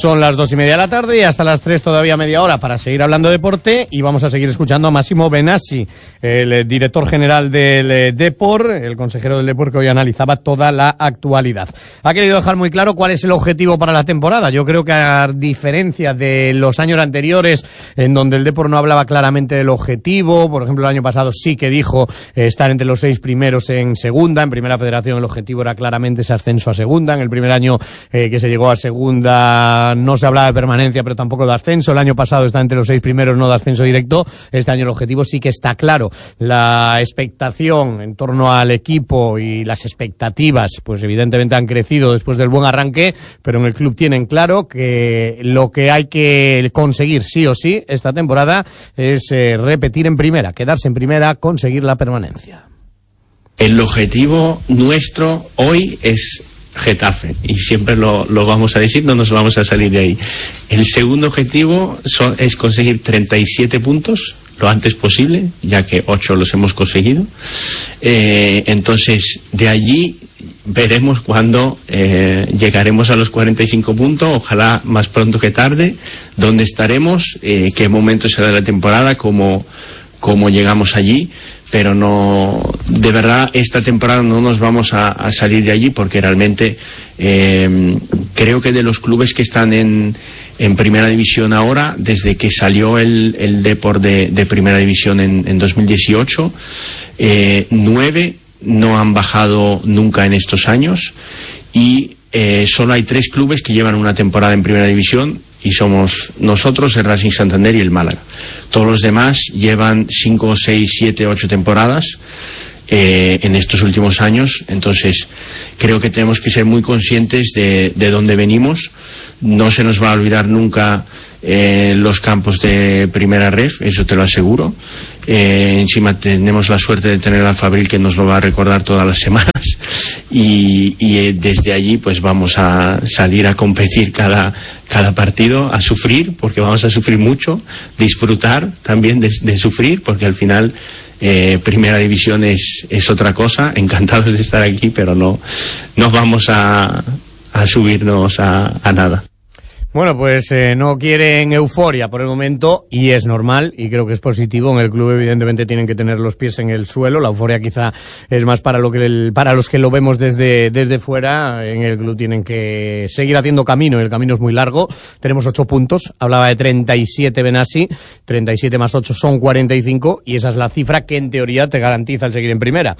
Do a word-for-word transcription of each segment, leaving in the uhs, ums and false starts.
Son las dos y media de la tarde y hasta las tres todavía media hora para seguir hablando de deporte, y vamos a seguir escuchando a Massimo Benassi, el director general del Depor, el consejero del Depor, que hoy analizaba toda la actualidad. Ha querido dejar muy claro cuál es el objetivo para la temporada. Yo creo que, a diferencia de los años anteriores, en donde el Depor no hablaba claramente del objetivo, por ejemplo el año pasado sí que dijo eh, estar entre los seis primeros en segunda, en Primera Federación el objetivo era claramente ese ascenso a segunda. En el primer año eh, que se llegó a segunda no se hablaba de permanencia, pero tampoco de ascenso. El año pasado está entre los seis primeros, no de ascenso directo. Este año el objetivo sí que está claro. La expectación en torno al equipo y las expectativas, pues evidentemente han crecido después del buen arranque, pero en el club tienen claro que lo que hay que conseguir sí o sí esta temporada es eh, repetir en primera, quedarse en primera, conseguir la permanencia. El objetivo nuestro hoy es Getafe, y siempre lo, lo vamos a decir, no nos vamos a salir de ahí. El segundo objetivo son, es conseguir treinta y siete puntos lo antes posible, ya que ocho los hemos conseguido. Eh, entonces, de allí veremos cuándo eh, llegaremos a los cuarenta y cinco puntos, ojalá más pronto que tarde, dónde estaremos, eh, qué momento será de la temporada, cómo, cómo llegamos allí. Pero no, de verdad, esta temporada no nos vamos a, a salir de allí, porque realmente eh, creo que de los clubes que están en, en Primera División ahora, desde que salió el, el Depor de, de Primera División en, en dos mil dieciocho, eh, nueve no han bajado nunca en estos años, y eh, solo hay tres clubes que llevan una temporada en Primera División, y somos nosotros, el Racing Santander y el Málaga. Todos los demás llevan cinco, seis, siete, ocho temporadas eh, en estos últimos años. Entonces creo que tenemos que ser muy conscientes de, de dónde venimos. No se nos va a olvidar nunca eh, los campos de Primera Ref, eso te lo aseguro. Eh, encima tenemos la suerte de tener al Fabril, que nos lo va a recordar todas las semanas, y, y eh, desde allí pues vamos a salir a competir cada, cada partido, a sufrir, porque vamos a sufrir mucho, disfrutar también de, de sufrir, porque al final eh, Primera División es, es otra cosa. Encantados de estar aquí, pero no, no vamos a, a subirnos a, a nada. Bueno, pues eh, no quieren euforia por el momento, y es normal, y creo que es positivo. En el club evidentemente tienen que tener los pies en el suelo. La euforia quizá es más para lo que el, para los que lo vemos desde desde fuera. En el club tienen que seguir haciendo camino, y el camino es muy largo. Tenemos ocho puntos, hablaba de treinta y siete Benassi, treinta y siete más ocho son cuarenta y cinco, y esa es la cifra que en teoría te garantiza el seguir en primera.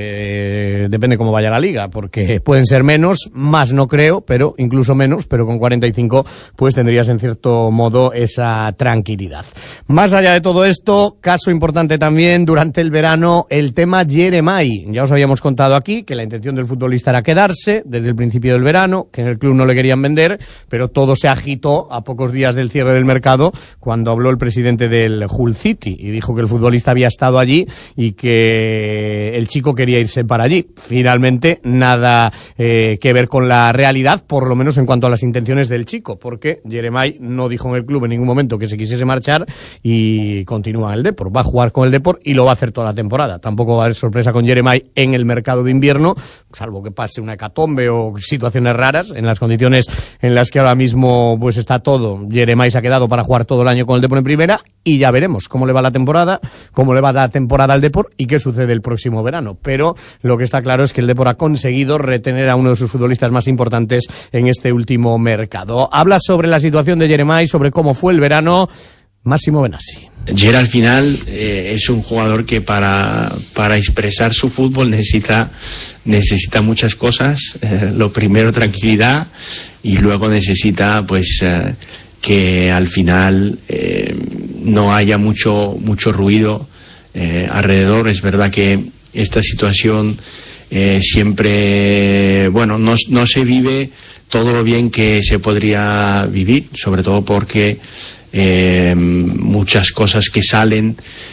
Eh, depende cómo vaya la liga, porque pueden ser menos, más no creo, pero incluso menos, pero con cuarenta y cinco pues tendrías en cierto modo esa tranquilidad. Más allá de todo esto, caso importante también durante el verano, el tema Jeremai. Ya os habíamos contado aquí que la intención del futbolista era quedarse desde el principio del verano, que en el club no le querían vender, pero todo se agitó a pocos días del cierre del mercado, cuando habló el presidente del Hull City y dijo que el futbolista había estado allí y que el chico quería irse para allí. Finalmente, nada eh, que ver con la realidad, por lo menos en cuanto a las intenciones del chico, porque Jeremai no dijo en el club en ningún momento que se quisiese marchar, y continúa en el Depor. Va a jugar con el Depor y lo va a hacer toda la temporada. Tampoco va a haber sorpresa con Jeremai en el mercado de invierno, salvo que pase una hecatombe o situaciones raras. En las condiciones en las que ahora mismo pues está todo, Jeremai se ha quedado para jugar todo el año con el Depor en primera, y ya veremos cómo le va la temporada, cómo le va la temporada al Depor y qué sucede el próximo verano. Pero lo que está claro es que el Depor ha conseguido retener a uno de sus futbolistas más importantes en este último mercado. Habla sobre la situación de Jeremai, sobre cómo fue el verano, Massimo Benassi. Jer al final eh, es un jugador que para, para expresar su fútbol necesita, necesita muchas cosas. Eh, lo primero, tranquilidad, y luego necesita pues eh, que al final eh, no haya mucho, mucho ruido eh, alrededor. Es verdad que esta situación eh, siempre, bueno, no, no se vive todo lo bien que se podría vivir, sobre todo porque eh, muchas cosas que salen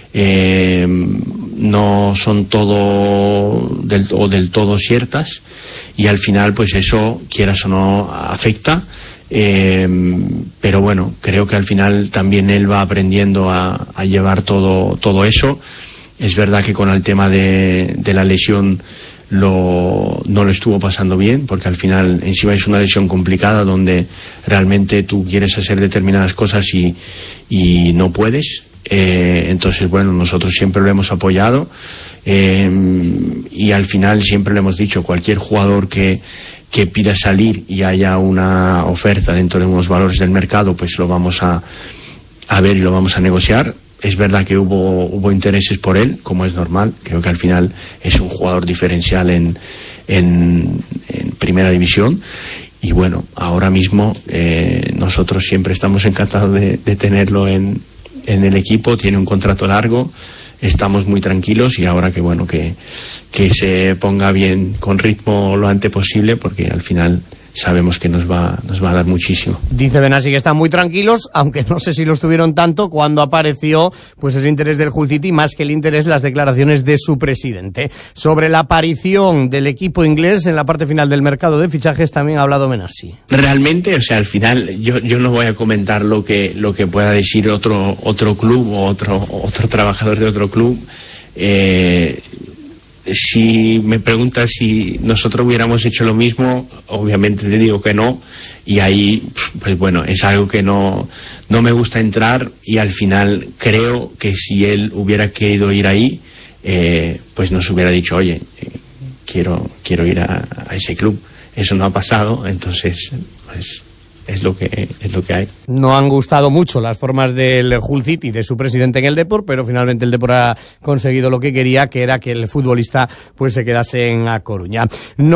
eh, no son todo del, o del todo ciertas, y al final pues eso, quieras o no, afecta. Eh, pero bueno, creo que al final también él va aprendiendo a, a llevar todo, todo eso. Es verdad que con el tema de, de la lesión lo, no lo estuvo pasando bien, porque al final encima es una lesión complicada donde realmente tú quieres hacer determinadas cosas y, y no puedes. Eh, entonces, bueno, nosotros siempre lo hemos apoyado eh, y al final siempre le hemos dicho, cualquier jugador que, que pida salir y haya una oferta dentro de unos valores del mercado, pues lo vamos a, a ver y lo vamos a negociar. Es verdad que hubo, hubo intereses por él, como es normal. Creo que al final es un jugador diferencial en, en, en primera división. Y bueno, ahora mismo eh, nosotros siempre estamos encantados de, de tenerlo en, en el equipo. Tiene un contrato largo, estamos muy tranquilos y ahora que bueno que, que se ponga bien con ritmo lo antes posible, porque al final sabemos que nos va, nos va a dar muchísimo. Dice Benassi que están muy tranquilos, aunque no sé si lo estuvieron tanto cuando apareció pues ese interés del Hull City, más que el interés las declaraciones de su presidente. Sobre la aparición del equipo inglés en la parte final del mercado de fichajes también ha hablado Benassi. Realmente, o sea, al final yo, yo no voy a comentar lo que, lo que pueda decir otro, otro club o otro, otro trabajador de otro club. Eh, Si me preguntas si nosotros hubiéramos hecho lo mismo, obviamente te digo que no, y ahí, pues bueno, es algo que no, no me gusta entrar, y al final creo que si él hubiera querido ir ahí, eh, pues nos hubiera dicho, oye, eh, quiero, quiero ir a, a ese club. Eso no ha pasado, entonces, pues es lo que es lo que hay. No han gustado mucho las formas del Hull City, de su presidente en el Depor, pero finalmente el Depor ha conseguido lo que quería, que era que el futbolista pues se quedase en A Coruña.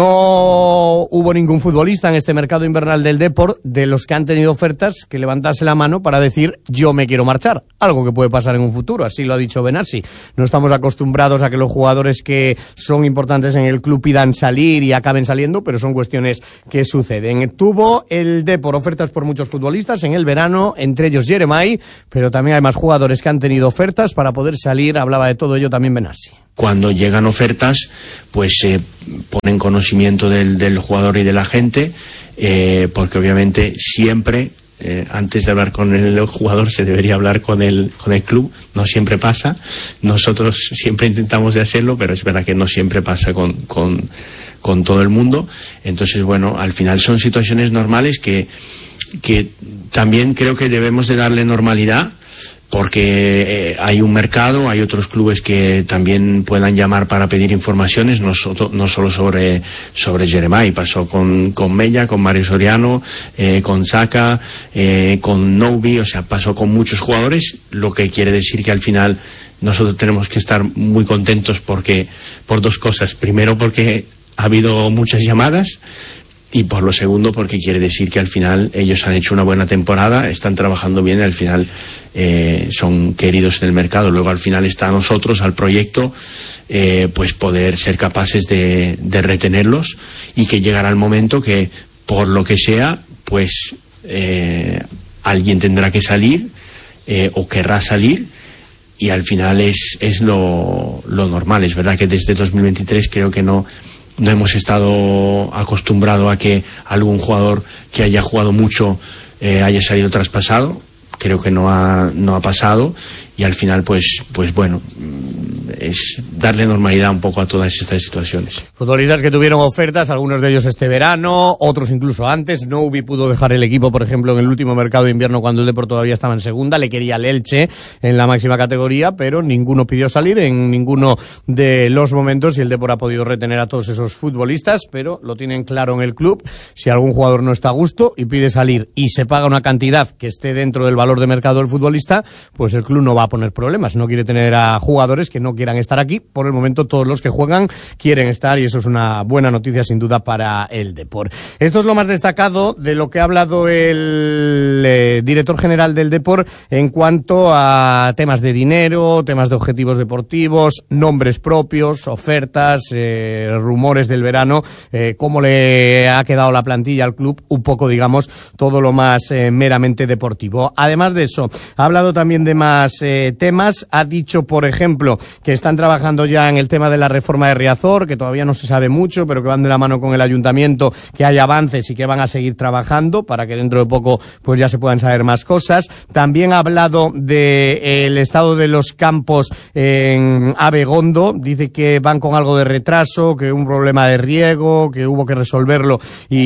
No hubo ningún futbolista en este mercado invernal del Depor de los que han tenido ofertas que levantase la mano para decir yo me quiero marchar, algo que puede pasar en un futuro, así lo ha dicho Benassi. No estamos acostumbrados a que los jugadores que son importantes en el club pidan salir y acaben saliendo, pero son cuestiones que suceden. Tuvo el Depor ofertas por muchos futbolistas en el verano, entre ellos Jeremai, pero también hay más jugadores que han tenido ofertas para poder salir. Hablaba de todo ello también Benassi. Cuando llegan ofertas, pues se eh, ponen conocimiento del, del jugador y de la gente, eh, porque obviamente siempre, eh, antes de hablar con el jugador, se debería hablar con el, con el club. No siempre pasa, nosotros siempre intentamos de hacerlo, pero es verdad que no siempre pasa con... con con todo el mundo. Entonces, bueno, al final son situaciones normales que, que también creo que debemos de darle normalidad, porque eh, hay un mercado, hay otros clubes que también puedan llamar para pedir informaciones, no, so, no solo sobre, sobre Jeremai. Pasó con, con Mella, con Mario Soriano, eh, con Saka, eh, con Novi, o sea, pasó con muchos jugadores, lo que quiere decir que al final nosotros tenemos que estar muy contentos porque, por dos cosas. Primero, porque ha habido muchas llamadas, y por lo segundo porque quiere decir que al final ellos han hecho una buena temporada, están trabajando bien y al final eh, son queridos en el mercado. Luego al final está a nosotros, al proyecto, eh, pues poder ser capaces de, de retenerlos, y que llegará el momento que por lo que sea pues eh, alguien tendrá que salir eh, o querrá salir, y al final es, es lo, lo normal. Es verdad que desde dos mil veintitrés creo que no No hemos estado acostumbrados a que algún jugador que haya jugado mucho eh, haya salido traspasado. Creo que no ha, no ha pasado, y al final pues, pues bueno, es darle normalidad un poco a todas estas situaciones. Futbolistas que tuvieron ofertas, algunos de ellos este verano, otros incluso antes. Novi pudo dejar el equipo, por ejemplo, en el último mercado de invierno cuando el Depor todavía estaba en segunda. Le quería el Elche en la máxima categoría, pero ninguno pidió salir en ninguno de los momentos, y el Depor ha podido retener a todos esos futbolistas, pero lo tienen claro en el club. Si algún jugador no está a gusto y pide salir y se paga una cantidad que esté dentro del valor de mercado del futbolista, pues el club no va a poner problemas. No quiere tener a jugadores que no quieran estar aquí. Por el momento todos los que juegan quieren estar, y eso es una buena noticia sin duda para el Depor. Esto es lo más destacado de lo que ha hablado el eh, director general del Depor en cuanto a temas de dinero, temas de objetivos deportivos, nombres propios, ofertas, eh, rumores del verano, eh, cómo le ha quedado la plantilla al club, un poco digamos todo lo más eh, meramente deportivo. Además de eso, ha hablado también de más eh, temas. Ha dicho, por ejemplo, que que están trabajando ya en el tema de la reforma de Riazor, que todavía no se sabe mucho, pero que van de la mano con el ayuntamiento, que hay avances y que van a seguir trabajando para que dentro de poco pues ya se puedan saber más cosas. También ha hablado del estado de los campos en Abegondo, dice que van con algo de retraso, que un problema de riego, que hubo que resolverlo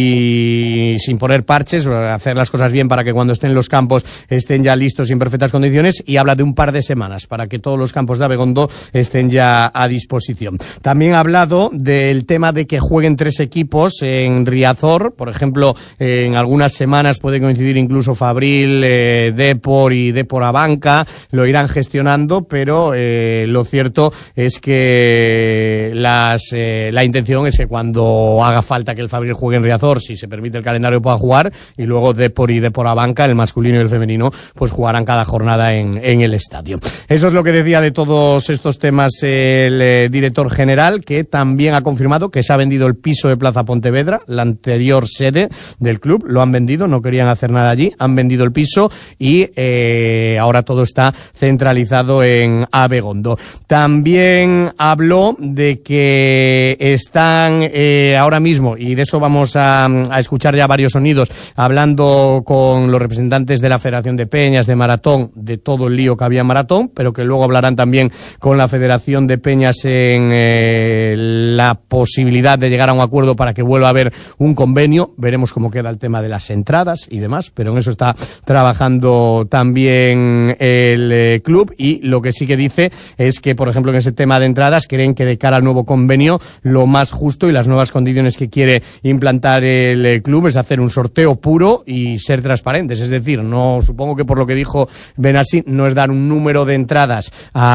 y sin poner parches, hacer las cosas bien para que cuando estén los campos estén ya listos y en perfectas condiciones, y habla de un par de semanas para que todos los campos de Abegondo estén ya a disposición. También ha hablado del tema de que jueguen tres equipos en Riazor, por ejemplo, en algunas semanas puede coincidir incluso Fabril, eh, Depor y Depor Abanca, lo irán gestionando, pero eh, lo cierto es que las, eh, la intención es que cuando haga falta que el Fabril juegue en Riazor, si se permite el calendario, pueda jugar, y luego Depor y Depor Abanca, el masculino y el femenino, pues jugarán cada jornada en, en el estadio. Eso es lo que decía de todos estos temas el eh, director general, que también ha confirmado que se ha vendido el piso de Plaza Pontevedra, la anterior sede del club, lo han vendido, no querían hacer nada allí, han vendido el piso y eh, ahora todo está centralizado en Abegondo. También habló de que están eh, ahora mismo, y de eso vamos a, a escuchar ya varios sonidos, hablando con los representantes de la Federación de Peñas, de Maratón, de todo el lío que había en Maratón, pero que luego hablarán también con la Federación de Peñas en eh, la posibilidad de llegar a un acuerdo para que vuelva a haber un convenio. Veremos cómo queda el tema de las entradas y demás, pero en eso está trabajando también el eh, club, y lo que sí que dice es que, por ejemplo, en ese tema de entradas creen que de cara al nuevo convenio lo más justo y las nuevas condiciones que quiere implantar el eh, club es hacer un sorteo puro y ser transparentes, es decir, no, supongo que por lo que dijo Benassi, no es dar un número de entradas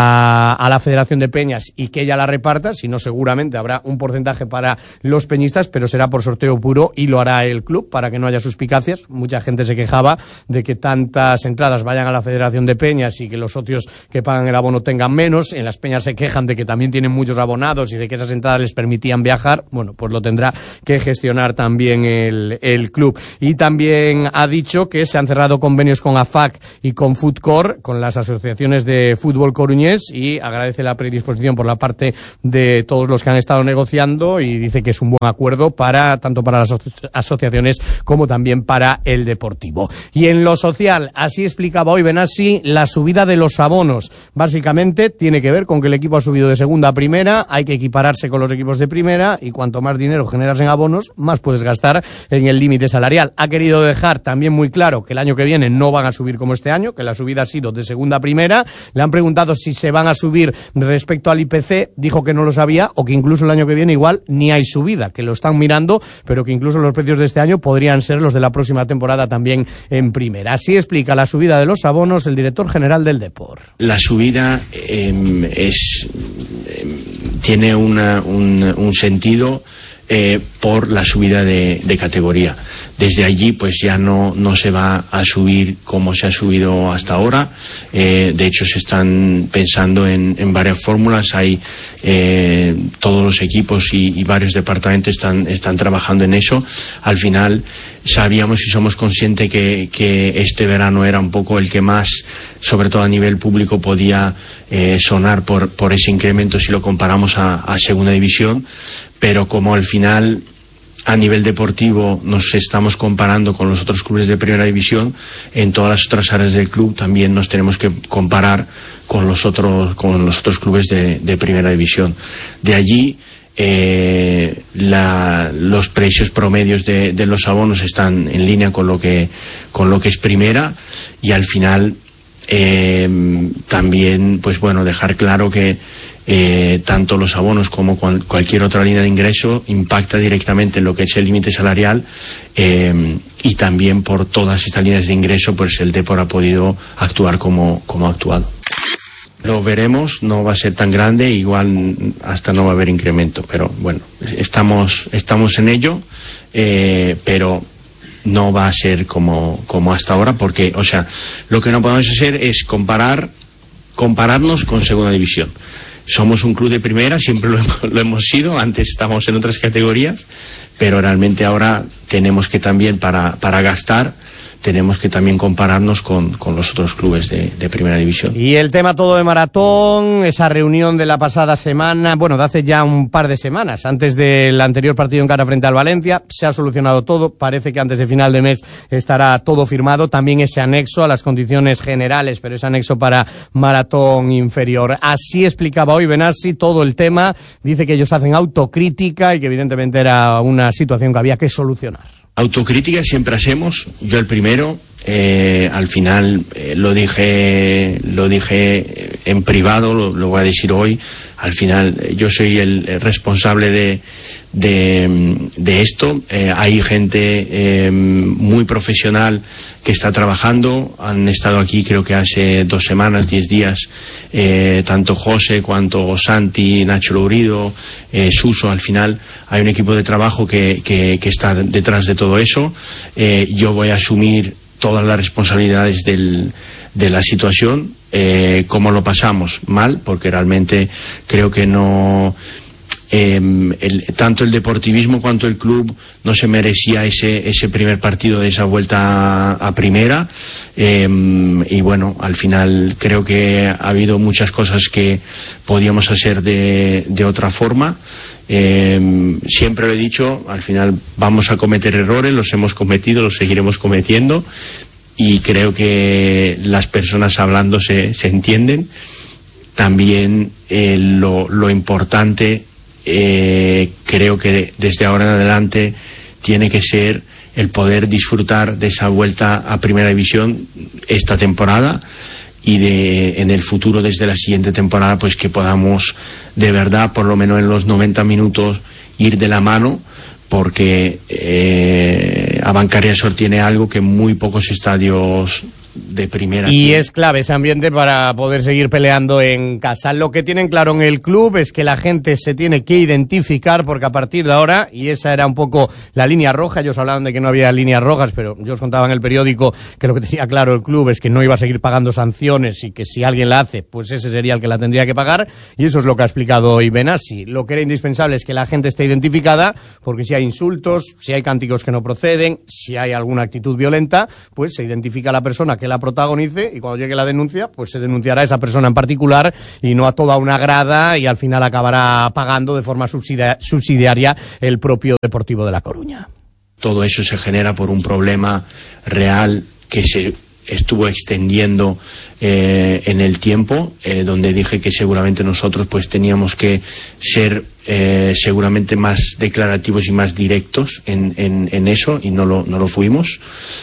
a, a la Federación de Peñas y que ella la reparta, sino seguramente habrá un porcentaje para los peñistas, pero será por sorteo puro y lo hará el club para que no haya suspicacias. Mucha gente se quejaba de que tantas entradas vayan a la Federación de Peñas y que los socios que pagan el abono tengan menos. En las peñas se quejan de que también tienen muchos abonados y de que esas entradas les permitían viajar. Bueno, pues lo tendrá que gestionar también el, el club. Y también ha dicho que se han cerrado convenios con A F A C y con Footcore, con las asociaciones de fútbol coruñés, y agradece la predisposición por la parte de todos los que han estado negociando y dice que es un buen acuerdo para tanto para las aso- asociaciones como también para el deportivo. Y en lo social, así explicaba hoy Benassi la subida de los abonos. Básicamente tiene que ver con que el equipo ha subido de segunda a primera, hay que equipararse con los equipos de primera y cuanto más dinero generas en abonos, más puedes gastar en el límite salarial. Ha querido dejar también muy claro que el año que viene no van a subir como este año, que la subida ha sido de segunda a primera. Le han preguntado si se van a subir respecto al I P C, dijo que no lo sabía, o que incluso el año que viene igual ni hay subida, que lo están mirando, pero que incluso los precios de este año podrían ser los de la próxima temporada también en primera. Así explica la subida de los abonos el director general del Depor. La subida eh, es eh, tiene una, un, un sentido eh, por la subida de, de categoría. Desde allí pues ya no, no se va a subir como se ha subido hasta ahora. Eh, de hecho se están pensando en, en varias fórmulas. Hay eh, todos los equipos y, y varios departamentos están, están trabajando en eso. Al final sabíamos y somos conscientes que, que este verano era un poco el que más, sobre todo a nivel público, podía eh, sonar por, por ese incremento si lo comparamos a, a segunda división, pero como al final a nivel deportivo nos estamos comparando con los otros clubes de primera división, en todas las otras áreas del club también nos tenemos que comparar con los otros, con los otros clubes de, de primera división. De allí eh, la, los precios promedios de, de los abonos están en línea con lo que, con lo que es primera, y al final eh, también pues bueno, dejar claro que Eh, tanto los abonos como cual, cualquier otra línea de ingreso impacta directamente en lo que es el límite salarial, eh, y también por todas estas líneas de ingreso pues el Depor ha podido actuar como, como ha actuado. Lo veremos, no va a ser tan grande, igual hasta no va a haber incremento, pero bueno, estamos, estamos en ello, eh, pero no va a ser como, como hasta ahora, porque, o sea, lo que no podemos hacer es comparar, compararnos con segunda división. Somos un club de primera, siempre lo hemos, lo hemos sido, antes estábamos en otras categorías, pero realmente ahora tenemos que también para, para gastar, tenemos que también compararnos con, con los otros clubes de, de primera división. Y el tema todo de maratón, esa reunión de la pasada semana, bueno, de hace ya un par de semanas, antes del anterior partido en cara frente al Valencia, se ha solucionado todo, parece que antes de final de mes estará todo firmado, también ese anexo a las condiciones generales, pero ese anexo para maratón inferior. Así explicaba hoy Benassi todo el tema, dice que ellos hacen autocrítica y que evidentemente era una situación que había que solucionar. Autocrítica siempre hacemos, yo el primero, eh, al final eh, lo dije lo dije en privado, lo, lo voy a decir hoy, al final eh, yo soy el, el responsable de, de, de esto, eh, hay gente eh, muy profesional que está trabajando, han estado aquí creo que hace dos semanas, diez días, eh, tanto José cuanto Santi, Nacho Lourido, eh, Suso, al final hay un equipo de trabajo que, que, que está detrás de todo eso, eh, yo voy a asumir todas las responsabilidades del, de la situación. Eh, ¿Cómo lo pasamos? Mal, porque realmente creo que no... Eh, el, tanto el deportivismo cuanto el club no se merecía ese, ese primer partido de esa vuelta a, a primera, eh, y bueno, al final creo que ha habido muchas cosas que podíamos hacer de, de otra forma. Eh, siempre lo he dicho, al final vamos a cometer errores, los hemos cometido, los seguiremos cometiendo, y creo que las personas hablando se, se entienden. También eh, lo, lo importante, eh, creo que desde ahora en adelante tiene que ser el poder disfrutar de esa vuelta a Primera División esta temporada, y de en el futuro, desde la siguiente temporada, pues que podamos de verdad, por lo menos en los noventa minutos, ir de la mano, porque eh, Abancaria Sor tiene algo que muy pocos estadios de primera. Y es clave ese ambiente para poder seguir peleando en casa. Lo que tienen claro en el club es que la gente se tiene que identificar, porque a partir de ahora, y esa era un poco la línea roja, ellos hablaban de que no había líneas rojas, pero yo os contaba en el periódico que lo que tenía claro el club es que no iba a seguir pagando sanciones, y que si alguien la hace, pues ese sería el que la tendría que pagar, y eso es lo que ha explicado hoy Benassi. Lo que era indispensable es que la gente esté identificada, porque si hay insultos, si hay cánticos que no proceden, si hay alguna actitud violenta, pues se identifica a la persona que la protagonice, y cuando llegue la denuncia, pues se denunciará a esa persona en particular y no a toda una grada, y al final acabará pagando de forma subsidia- subsidiaria el propio Deportivo de La Coruña. Todo eso se genera por un problema real que se estuvo extendiendo eh, en el tiempo, eh, donde dije que seguramente nosotros pues teníamos que ser eh, seguramente más declarativos y más directos en, en, en eso, y no lo, no lo fuimos,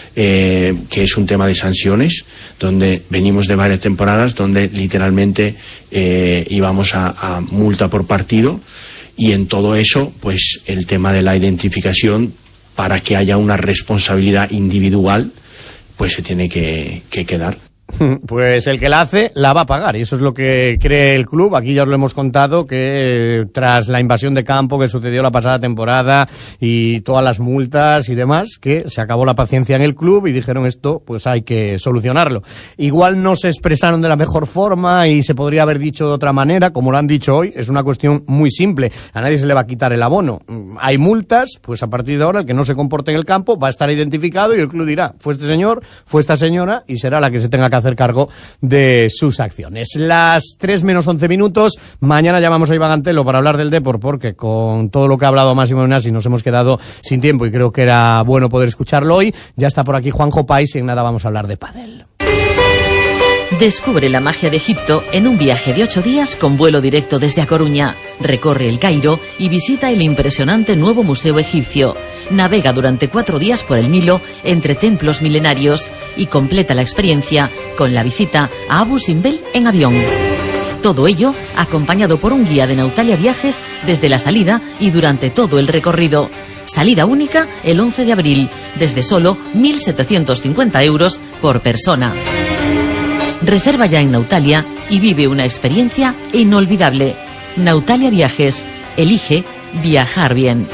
eh, que es un tema de sanciones, donde venimos de varias temporadas donde literalmente eh, íbamos a, a multa por partido, y en todo eso pues el tema de la identificación, para que haya una responsabilidad individual, pues se tiene que, que quedar. Pues el que la hace, la va a pagar, y eso es lo que cree el club. Aquí ya os lo hemos contado, que eh, tras la invasión de campo que sucedió la pasada temporada y todas las multas y demás, que se acabó la paciencia en el club y dijeron esto, pues hay que solucionarlo. Igual no se expresaron de la mejor forma y se podría haber dicho de otra manera, como lo han dicho hoy. Es una cuestión muy simple, a nadie se le va a quitar el abono. Hay multas, pues a partir de ahora el que no se comporte en el campo va a estar identificado, y el club dirá, fue este señor, fue esta señora, y será la que se tenga que hacer cargo de sus acciones. Las tres menos once minutos, mañana llamamos a Iván Antelo para hablar del Depor, porque con todo lo que ha hablado Máximo Benassi nos hemos quedado sin tiempo y creo que era bueno poder escucharlo hoy. Ya está por aquí Juanjo Pais y en nada vamos a hablar de pádel. Descubre la magia de Egipto en un viaje de ocho días con vuelo directo desde A Coruña. Recorre el Cairo y visita el impresionante nuevo museo egipcio. Navega durante cuatro días por el Nilo entre templos milenarios y completa la experiencia con la visita a Abu Simbel en avión. Todo ello acompañado por un guía de Nautalia Viajes desde la salida y durante todo el recorrido. Salida única el once de abril, desde solo mil setecientos cincuenta euros por persona. Reserva ya en Nautalia y vive una experiencia inolvidable. Nautalia Viajes. Elige viajar bien.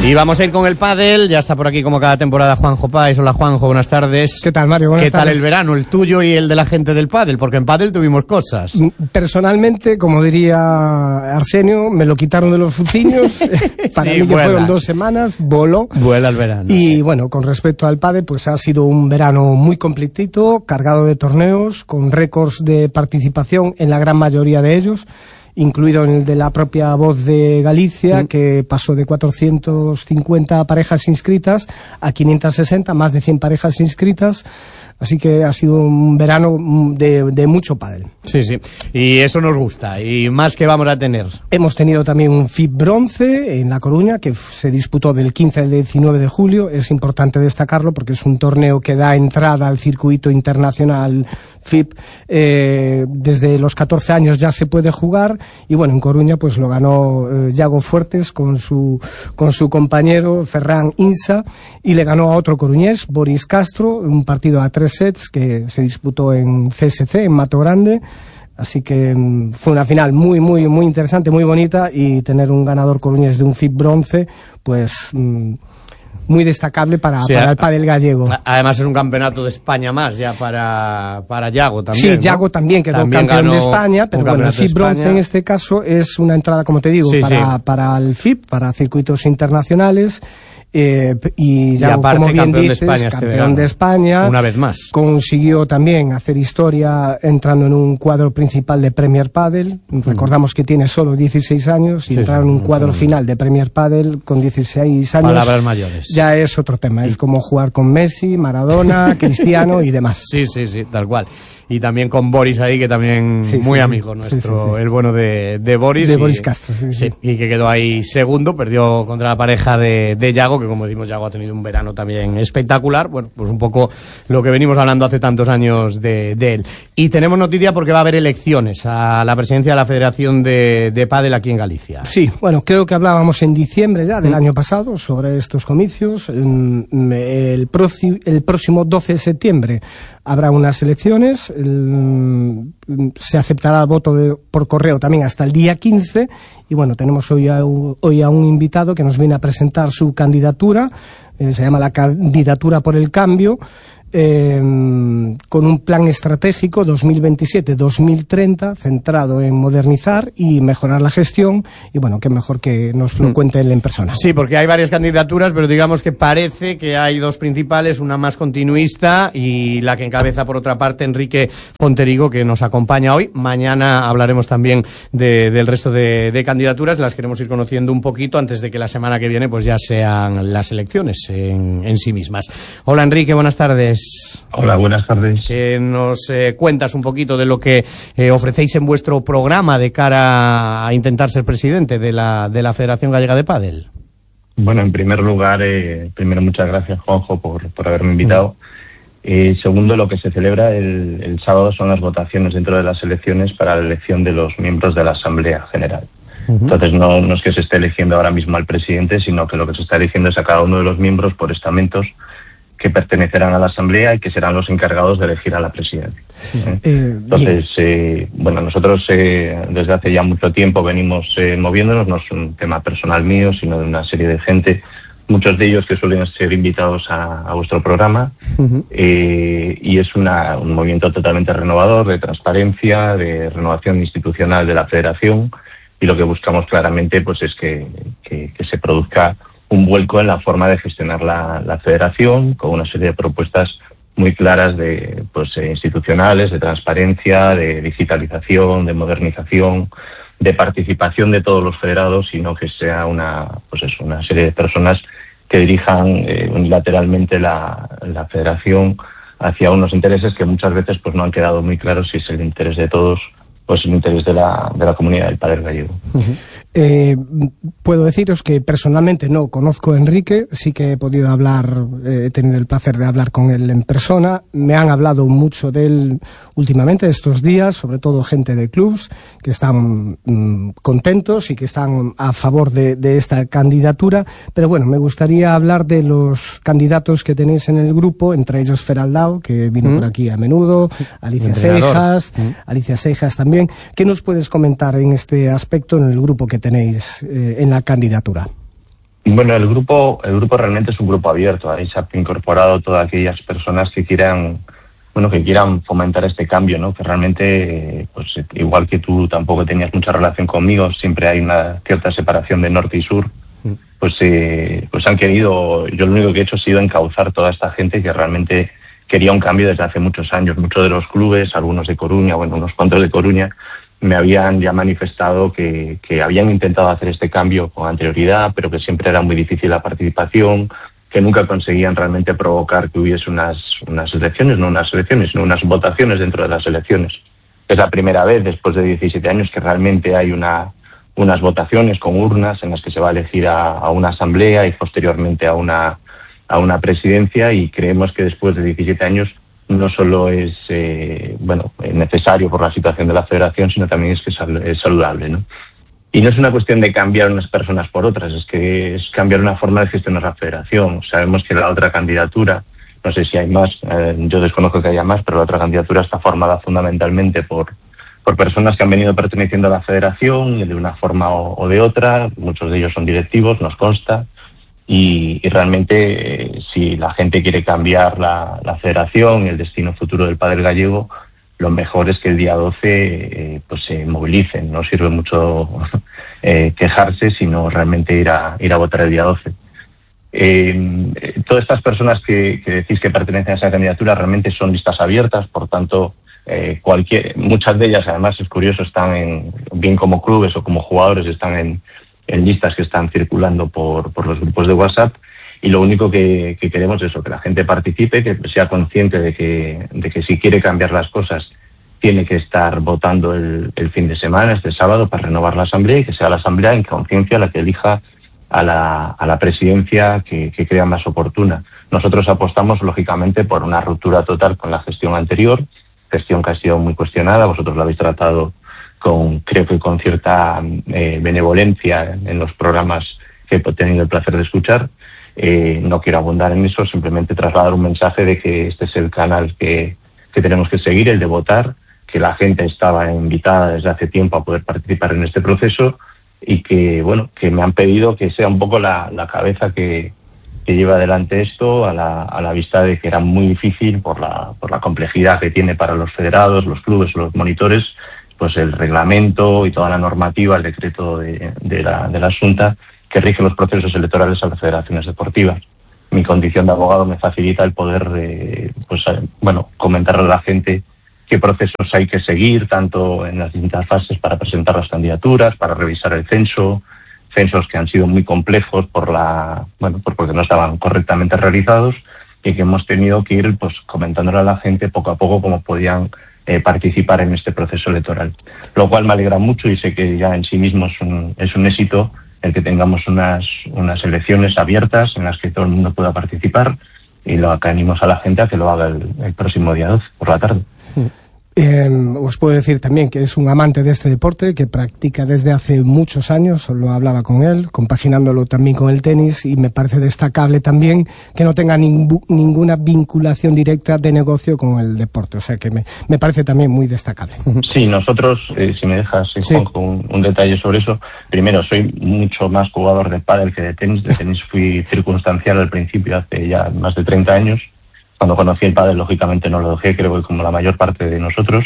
Y vamos a ir con el pádel, ya está por aquí como cada temporada Juanjo Páez. Hola Juanjo, buenas tardes. ¿Qué tal, Mario? Buenas ¿Qué tardes. tal el verano, el tuyo y el de la gente del pádel? Porque en pádel tuvimos cosas. Personalmente, como diría Arsenio, me lo quitaron de los fuciños. Para Sí, mí que vuela. fueron dos semanas, voló. Vuela el verano. Y sí. bueno, con respecto al pádel, pues ha sido un verano muy completito, cargado de torneos, con récords de participación en la gran mayoría de ellos, incluido en el de la propia Voz de Galicia, mm. que pasó de cuatrocientas cincuenta parejas inscritas a quinientas sesenta, más de cien parejas inscritas. Así que ha sido un verano de, de mucho pádel. Sí, sí. Y eso nos gusta. ¿Y más que vamos a tener? Hemos tenido también un F I B bronce en La Coruña, que se disputó del quince al diecinueve de julio. Es importante destacarlo porque es un torneo que da entrada al circuito internacional F I B. Eh, desde los catorce años ya se puede jugar. Y bueno, en Coruña pues lo ganó eh, Yago Fuertes con su, con su compañero Ferran Insa, y le ganó a otro coruñés, Boris Castro, un partido a tres sets que se disputó en C S C, en Mato Grande. Así que mmm, fue una final muy, muy, muy interesante, muy bonita, y tener un ganador coruñés de un F I B bronce, pues mmm, muy destacable para, sí, para el pádel gallego. Además es un campeonato de España más ya para, para Yago también. Sí, ¿no? Yago también quedó también campeón de España, pero bueno, el F I B bronce en este caso es una entrada, como te digo, sí, para, sí. para el F I B, para circuitos internacionales. Eh, y ya, y aparte, como bien campeón dices, de España, este campeón de España, una vez más. Consiguió también hacer historia entrando en un cuadro principal de Premier Padel. Mm. Recordamos que tiene solo dieciséis años y sí, entrar en un cuadro sí. final de Premier Padel con dieciséis años. Palabras mayores. Ya es otro tema. Es como jugar con Messi, Maradona, Cristiano y demás. Sí, sí, sí, tal cual. Y también con Boris ahí, que también sí, muy sí, amigo sí. nuestro, sí, sí, sí. el bueno de, de Boris. De y, Boris Castro, sí, sí, sí. Y que quedó ahí segundo, perdió contra la pareja de, de Yago, que como decimos, Yago ha tenido un verano también espectacular. Bueno, pues un poco lo que venimos hablando hace tantos años de, de él. Y tenemos noticia porque va a haber elecciones a la presidencia de la Federación de, de Pádel aquí en Galicia. Sí, bueno, creo que hablábamos en diciembre ya del mm. año pasado sobre estos comicios. El, proci, el próximo doce de septiembre habrá unas elecciones. El, se aceptará el voto de, por correo también hasta el día quince, y bueno, tenemos hoy a, hoy a un invitado que nos viene a presentar su candidatura, eh, se llama la Candidatura por el Cambio, eh, con un plan estratégico dos mil veintisiete dos mil treinta centrado en modernizar y mejorar la gestión, y bueno, qué mejor que nos lo cuente él en persona. Sí, porque hay varias candidaturas, pero digamos que parece que hay dos principales, una más continuista y la que encabeza por otra parte Enrique Fonterigo, que nos acompaña hoy. Mañana hablaremos también de, del resto de, de candidaturas, las queremos ir conociendo un poquito antes de que la semana que viene pues ya sean las elecciones en, en sí mismas. Hola Enrique, buenas tardes. Hola, buenas tardes. Que nos eh, cuentas un poquito de lo que eh, ofrecéis en vuestro programa de cara a intentar ser presidente de la, de la Federación Gallega de Pádel. Bueno, en primer lugar, eh, primero muchas gracias, Juanjo, por, por haberme invitado. Sí. Eh, segundo, lo que se celebra el, el sábado son las votaciones dentro de las elecciones para la elección de los miembros de la Asamblea General. Uh-huh. Entonces, no, no es que se esté eligiendo ahora mismo al presidente, sino que lo que se está eligiendo es a cada uno de los miembros por estamentos que pertenecerán a la Asamblea y que serán los encargados de elegir a la presidencia. ¿eh? Eh, Entonces, eh, bueno, nosotros eh, desde hace ya mucho tiempo venimos eh, moviéndonos, no es un tema personal mío, sino de una serie de gente, muchos de ellos que suelen ser invitados a, a vuestro programa, uh-huh. eh, y es una, un movimiento totalmente renovador, de transparencia, de renovación institucional de la Federación, y lo que buscamos claramente pues es que, que, que se produzca un vuelco en la forma de gestionar la, la federación, con una serie de propuestas muy claras de pues eh, institucionales, de transparencia, de digitalización, de modernización, de participación de todos los federados, y no que sea una pues eso, una serie de personas que dirijan eh, unilateralmente la, la federación hacia unos intereses que muchas veces pues no han quedado muy claros si es el interés de todos pues el interés de la, de la comunidad del pádel gallego. Uh-huh. Eh, puedo deciros que personalmente no conozco a Enrique, sí que he podido hablar, eh, he tenido el placer de hablar con él en persona. Me han hablado mucho de él últimamente, estos días, sobre todo gente de clubs que están mm, contentos y que están a favor de, de esta candidatura. Pero bueno, me gustaría hablar de los candidatos que tenéis en el grupo, entre ellos Feraldao, que vino ¿Mm? por aquí a menudo, Alicia Seijas, ¿Mm? Alicia Seijas también. ¿Qué nos puedes comentar en este aspecto en el grupo que tenéis eh, en la candidatura? Bueno, el grupo, el grupo realmente es un grupo abierto. Ahí se ha incorporado todas aquellas personas que quieran, bueno, que quieran fomentar este cambio, ¿no? Que realmente, pues igual que tú tampoco tenías mucha relación conmigo, siempre hay una cierta separación de norte y sur. Pues, eh, pues han querido, yo lo único que he hecho ha sido encauzar toda esta gente que realmente quería un cambio desde hace muchos años. Muchos de los clubes, algunos de Coruña, bueno, unos cuantos de Coruña, me habían ya manifestado que, que habían intentado hacer este cambio con anterioridad, pero que siempre era muy difícil la participación, que nunca conseguían realmente provocar que hubiese unas, unas elecciones, no unas elecciones, sino unas votaciones dentro de las elecciones. Es la primera vez después de diecisiete años que realmente hay una, unas votaciones con urnas en las que se va a elegir a, a una asamblea y posteriormente a una, a una presidencia, y creemos que después de diecisiete años no solo es eh, bueno necesario por la situación de la federación, sino también es que es saludable, ¿no? Y no es una cuestión de cambiar unas personas por otras, es que es cambiar una forma de gestionar la federación. Sabemos que la otra candidatura, no sé si hay más, eh, yo desconozco que haya más, pero la otra candidatura está formada fundamentalmente por, por personas que han venido perteneciendo a la federación de una forma o, o de otra. Muchos de ellos son directivos, nos consta. Y, y realmente, eh, si la gente quiere cambiar la, la federación y el destino futuro del pádel gallego, lo mejor es que el día doce eh, pues se movilicen. No sirve mucho eh, quejarse, sino realmente ir a, ir a votar el día doce. Eh, todas estas personas que, que decís que pertenecen a esa candidatura realmente son listas abiertas, por tanto, eh, cualquier, muchas de ellas, además, es curioso, están en, bien como clubes o como jugadores, están en en listas que están circulando por, por los grupos de WhatsApp, y lo único que, que queremos es eso, que la gente participe, que sea consciente de que, de que si quiere cambiar las cosas tiene que estar votando el, el fin de semana, este sábado, para renovar la asamblea, y que sea la asamblea en conciencia la que elija a la, a la presidencia que, que crea más oportuna. Nosotros apostamos lógicamente por una ruptura total con la gestión anterior, gestión que ha sido muy cuestionada. Vosotros la habéis tratado con, creo que con cierta eh, benevolencia en los programas que he tenido el placer de escuchar. Eh, no quiero abundar en eso, simplemente trasladar un mensaje de que este es el canal que, que tenemos que seguir, el de votar, que la gente estaba invitada desde hace tiempo a poder participar en este proceso, y que, bueno, que me han pedido que sea un poco la, la cabeza que, que lleva adelante esto, a la, a la vista de que era muy difícil por la, por la complejidad que tiene para los federados, los clubes, los monitores, pues el reglamento y toda la normativa, el decreto de, de la, de la Xunta que rige los procesos electorales a las federaciones deportivas. Mi condición de abogado me facilita el poder, eh, pues, eh, bueno, comentarle a la gente qué procesos hay que seguir, tanto en las distintas fases para presentar las candidaturas, para revisar el censo, censos que han sido muy complejos por la, bueno, pues porque no estaban correctamente realizados, y que hemos tenido que ir, pues, comentándole a la gente poco a poco cómo podían Eh, participar en este proceso electoral, lo cual me alegra mucho, y sé que ya en sí mismo es un, es un éxito el que tengamos unas, unas elecciones abiertas en las que todo el mundo pueda participar, y lo que animamos a la gente a que lo haga el, el próximo día doce por la tarde. Eh, os puedo decir también que es un amante de este deporte, que practica desde hace muchos años, lo hablaba con él, compaginándolo también con el tenis, y me parece destacable también que no tenga ningú, ninguna vinculación directa de negocio con el deporte, o sea que me, me parece también muy destacable. Sí, nosotros, eh, si me dejas, sí. Juanjo, un, un detalle sobre eso. Primero, soy mucho más jugador de pádel que de tenis. De tenis fui circunstancial al principio, hace ya más de treinta años. Cuando conocí el pádel, lógicamente no lo dejé, creo que como la mayor parte de nosotros.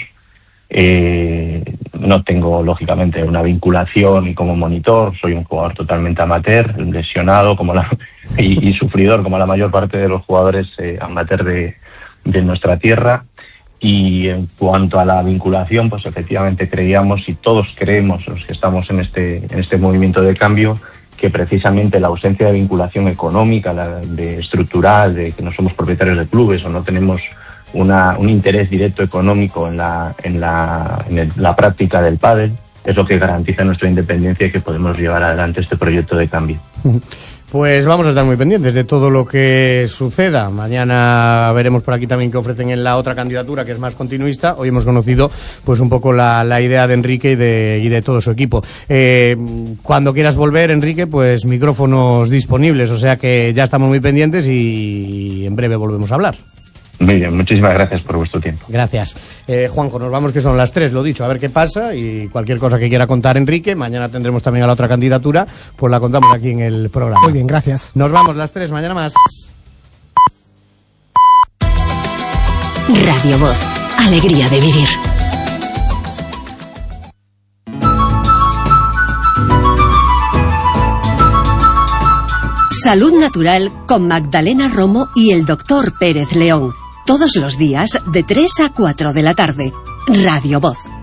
Eh, no tengo, lógicamente, una vinculación y como monitor, soy un jugador totalmente amateur, lesionado como la, y, y sufridor como la mayor parte de los jugadores eh, amateur de, de nuestra tierra. Y en cuanto a la vinculación, pues efectivamente creíamos, y todos creemos, los que estamos en este, en este movimiento de cambio, que precisamente la ausencia de vinculación económica, la de estructural, de que no somos propietarios de clubes o no tenemos una, un interés directo económico en la, en la, en el, la práctica del pádel, es lo que garantiza nuestra independencia y que podemos llevar adelante este proyecto de cambio. Pues vamos a estar muy pendientes de todo lo que suceda. Mañana veremos por aquí también qué ofrecen en la otra candidatura, que es más continuista. Hoy hemos conocido pues un poco la, la idea de Enrique y de, y de todo su equipo. Eh, cuando quieras volver, Enrique, pues micrófonos disponibles, o sea que ya estamos muy pendientes y en breve volvemos a hablar. Muy bien, muchísimas gracias por vuestro tiempo. Gracias. Eh, Juanjo, nos vamos que son las tres, lo dicho, a ver qué pasa y cualquier cosa que quiera contar Enrique, mañana tendremos también a la otra candidatura, pues la contamos aquí en el programa. Muy bien, gracias. Nos vamos las tres, mañana más. Radio Voz, alegría de vivir. Salud Natural con Magdalena Romo y el doctor Pérez León. Todos los días de tres a cuatro de la tarde. Radio Voz.